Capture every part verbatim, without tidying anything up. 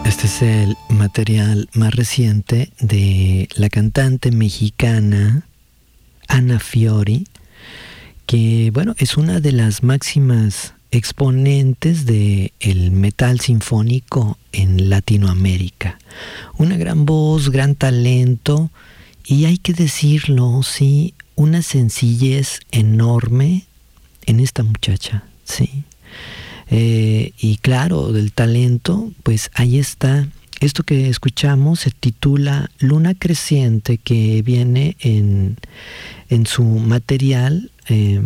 Este es el material más reciente de la cantante mexicana Ana Fiori, que bueno, es una de las máximas exponentes del metal sinfónico en Latinoamérica. Una gran voz, gran talento y hay que decirlo, sí, una sencillez enorme en esta muchacha, sí. Eh, y claro, del talento, pues ahí está. Esto que escuchamos se titula Luna Creciente, que viene en, en su material eh,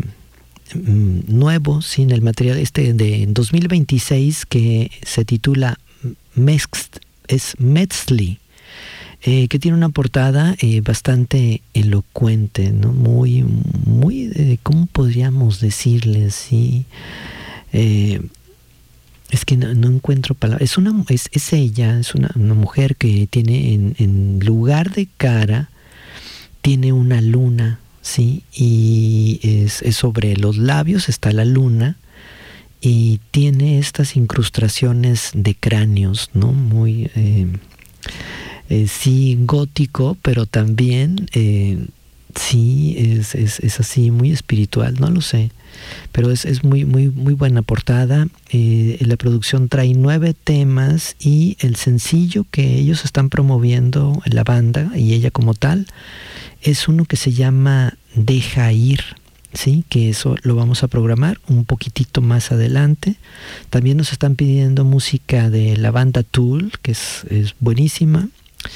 nuevo, sí, en el material este de dos mil veintiséis, que se titula Mext, es Metzli, eh, que tiene una portada eh, bastante elocuente, ¿no? Muy, muy, eh, ¿cómo podríamos decirle? Sí. Eh, es que no, no encuentro palabras. Es una, es, es ella, es una, una mujer que tiene en, en lugar de cara, tiene una luna, sí, y es, es sobre los labios está la luna y tiene estas incrustaciones de cráneos, ¿no? Muy, eh, eh, sí, gótico, pero también, eh, sí, es, es, es así, muy espiritual, no lo sé. Pero es, es muy, muy, muy buena portada. Eh, la producción trae nueve temas y el sencillo que ellos están promoviendo, la banda y ella como tal, es uno que se llama Deja Ir, ¿sí? Que eso lo vamos a programar un poquitito más adelante. También nos están pidiendo música de la banda Tool, que es, es buenísima.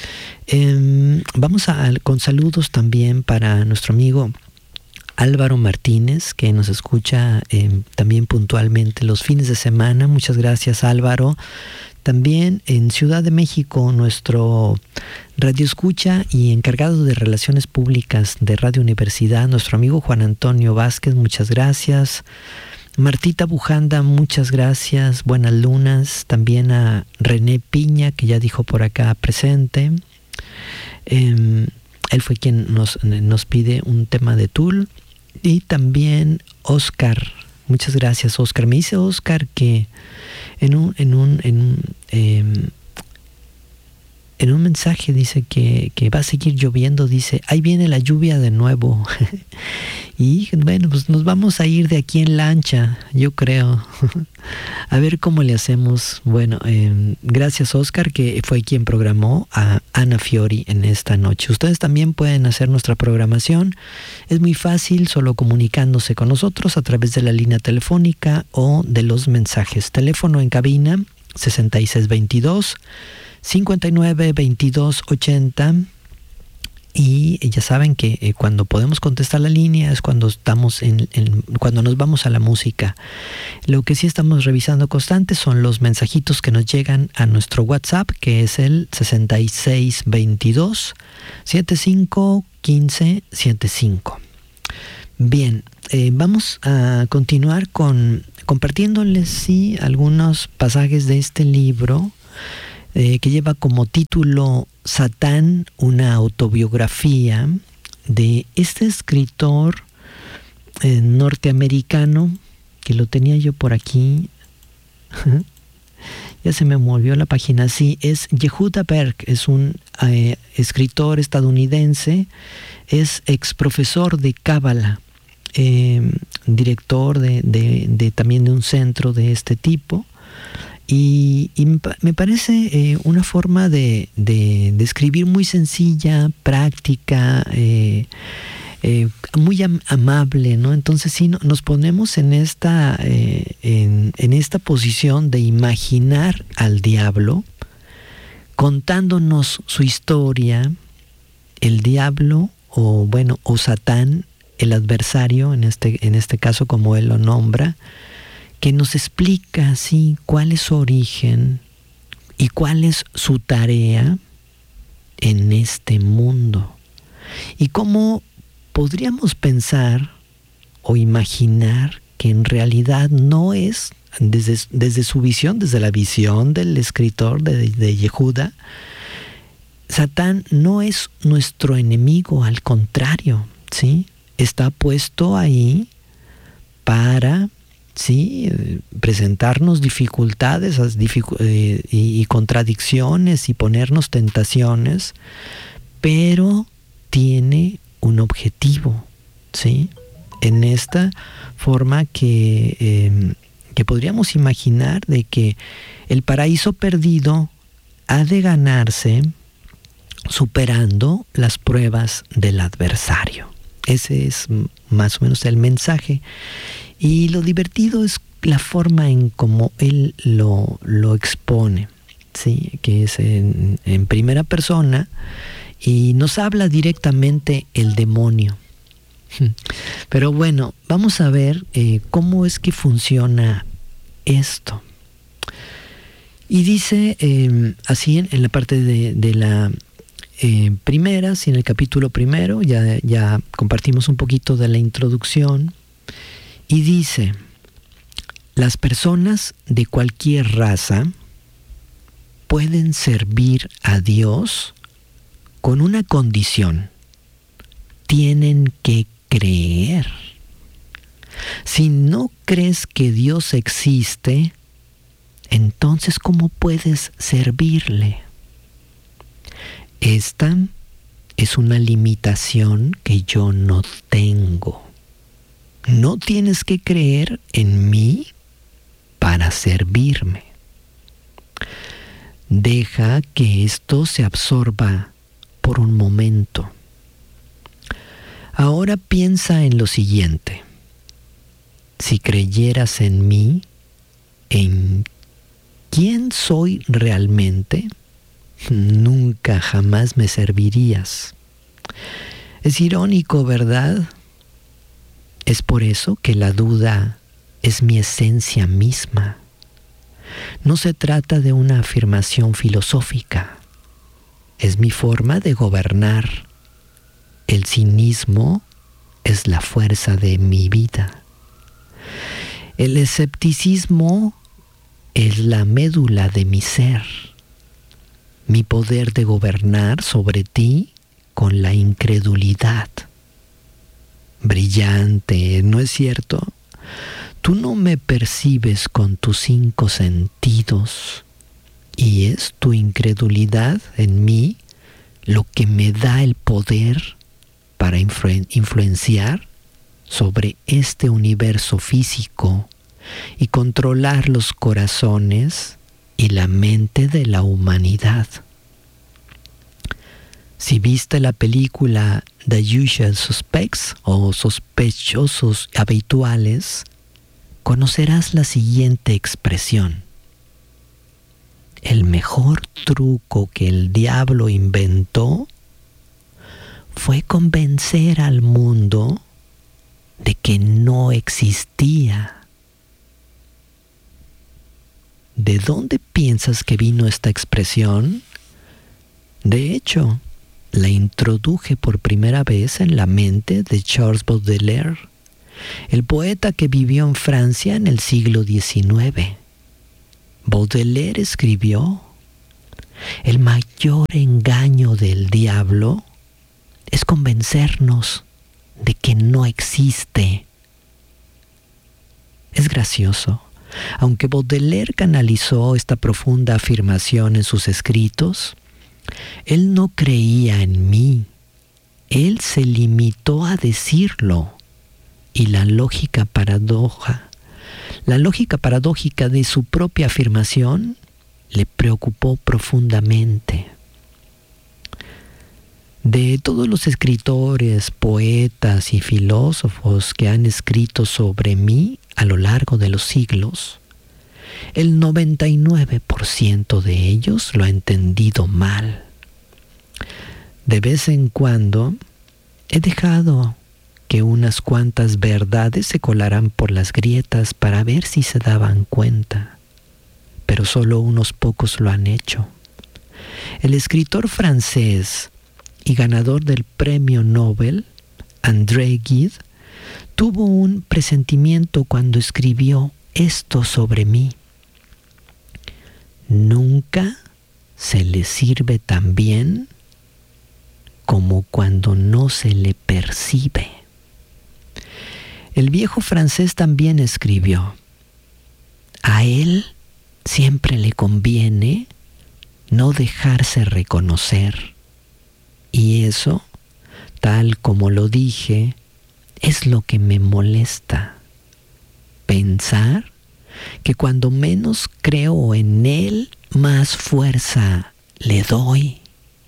Eh, vamos a, con saludos también para nuestro amigo Álvaro Martínez, que nos escucha eh, también puntualmente los fines de semana. Muchas gracias, Álvaro. También en Ciudad de México, nuestro radioescucha y encargado de Relaciones Públicas de Radio Universidad, nuestro amigo Juan Antonio Vázquez, muchas gracias. Martita Bujanda, muchas gracias. Buenas lunas. También a René Piña, que ya dijo por acá presente. Eh, él fue quien nos, nos pide un tema de Tool. Y también Oscar, muchas gracias, Oscar. Me dice Oscar que en un en un en un, eh, en un mensaje dice que, que va a seguir lloviendo, dice, ahí viene la lluvia de nuevo. Y bueno, pues nos vamos a ir de aquí en lancha, yo creo. A ver cómo le hacemos. Bueno, eh, gracias Oscar, que fue quien programó a Ana Fiori en esta noche. Ustedes también pueden hacer nuestra programación. Es muy fácil, solo comunicándose con nosotros a través de la línea telefónica o de los mensajes. Teléfono en cabina sesenta y seis veintidós, cincuenta y nueve veintidós ochenta. Y ya saben que eh, cuando podemos contestar la línea es cuando estamos en, en cuando nos vamos a la música. Lo que sí estamos revisando constante son los mensajitos que nos llegan a nuestro WhatsApp, que es el sesenta y seis veintidós setenta y cinco quince setenta y cinco. Bien, eh, vamos a continuar con compartiéndoles sí algunos pasajes de este libro eh, que lleva como título Satán, una autobiografía de este escritor eh, norteamericano, que lo tenía yo por aquí. Ya se me movió la página. Sí, es Yehuda Berg, es un eh, escritor estadounidense, es ex profesor de Cábala, eh, director de, de, de también de un centro de este tipo. Y, y me parece eh, una forma de, de, de escribir muy sencilla, práctica, eh, eh, muy am- amable, ¿no? Entonces sí no, nos ponemos en esta, eh, en, en esta posición de imaginar al diablo contándonos su historia, el diablo o bueno o Satán, el adversario en este, en este caso como él lo nombra, que nos explica así cuál es su origen y cuál es su tarea en este mundo. Y cómo podríamos pensar o imaginar que en realidad no es, desde, desde su visión, desde la visión del escritor de, de Yehuda, Satán no es nuestro enemigo, al contrario, ¿sí? Está puesto ahí para sí, presentarnos dificultades y, y contradicciones y ponernos tentaciones, pero tiene un objetivo, ¿sí? En esta forma que, eh, que podríamos imaginar de que el paraíso perdido ha de ganarse superando las pruebas del adversario. Ese es más o menos el mensaje. Y lo divertido es la forma en cómo él lo, lo expone, ¿sí? Que es en, en primera persona y nos habla directamente el demonio. Pero bueno, vamos a ver eh, cómo es que funciona esto. Y dice eh, así en, en la parte de, de la eh, primera, sí, en el capítulo primero, ya, ya compartimos un poquito de la introducción. Y dice, las personas de cualquier raza pueden servir a Dios con una condición. Tienen que creer. Si no crees que Dios existe, entonces ¿cómo puedes servirle? Esta es una limitación que yo no tengo. No tienes que creer en mí para servirme. Deja que esto se absorba por un momento. Ahora piensa en lo siguiente. Si creyeras en mí, en quién soy realmente, nunca jamás me servirías. Es irónico, ¿verdad? Es por eso que la duda es mi esencia misma. No se trata de una afirmación filosófica. Es mi forma de gobernar. El cinismo es la fuerza de mi vida. El escepticismo es la médula de mi ser. Mi poder de gobernar sobre ti con la incredulidad. Brillante, ¿no es cierto? Tú no me percibes con tus cinco sentidos y es tu incredulidad en mí lo que me da el poder para influ- influenciar sobre este universo físico y controlar los corazones y la mente de la humanidad. Si viste la película The Usual Suspects o Sospechosos Habituales, conocerás la siguiente expresión. El mejor truco que el diablo inventó fue convencer al mundo de que no existía. ¿De dónde piensas que vino esta expresión? De hecho, la introduje por primera vez en la mente de Charles Baudelaire, el poeta que vivió en Francia en el siglo diecinueve. Baudelaire escribió: el mayor engaño del diablo es convencernos de que no existe. Es gracioso. Aunque Baudelaire canalizó esta profunda afirmación en sus escritos, él no creía en mí. Él se limitó a decirlo. Y la lógica paradoja, la lógica paradójica de su propia afirmación le preocupó profundamente. De todos los escritores, poetas y filósofos que han escrito sobre mí a lo largo de los siglos, el noventa y nueve por ciento de ellos lo ha entendido mal. De vez en cuando he dejado que unas cuantas verdades se colaran por las grietas para ver si se daban cuenta, pero solo unos pocos lo han hecho. El escritor francés y ganador del premio Nobel, André Gide, tuvo un presentimiento cuando escribió esto sobre mí. Nunca se le sirve tan bien como cuando no se le percibe. El viejo francés también escribió: a él siempre le conviene no dejarse reconocer. Y eso, tal como lo dije, es lo que me molesta. Pensar que cuando menos creo en él, más fuerza le doy.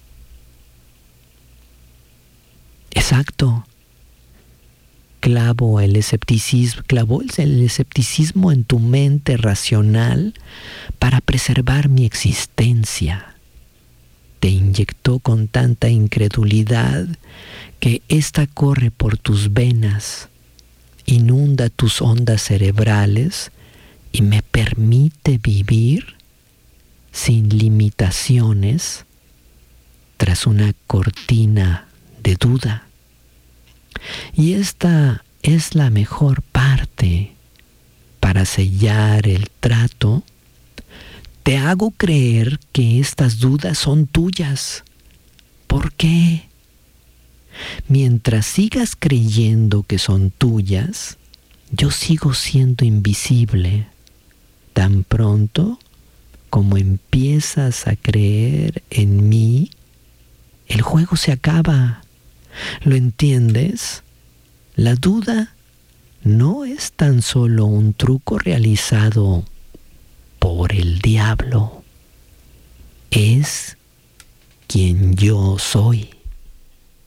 Exacto. Clavo el escepticismo, clavó el escepticismo en tu mente racional para preservar mi existencia. Te inyectó con tanta incredulidad que ésta corre por tus venas, inunda tus ondas cerebrales y me permite vivir sin limitaciones tras una cortina de duda. Y esta es la mejor parte. Para sellar el trato, te hago creer que estas dudas son tuyas. ¿Por qué? Mientras sigas creyendo que son tuyas, yo sigo siendo invisible. Tan pronto como empiezas a creer en mí, el juego se acaba. ¿Lo entiendes? La duda no es tan solo un truco realizado por el diablo. Es quien yo soy.